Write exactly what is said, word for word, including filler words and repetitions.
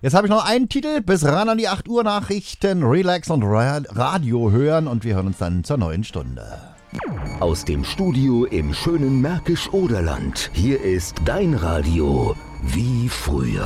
Jetzt habe ich noch einen Titel, bis ran an die acht Uhr Nachrichten, Relax und Ra- Radio hören und wir hören uns dann zur neuen Stunde. Aus dem Studio im schönen Märkisch-Oderland. Hier ist dein Radio wie früher.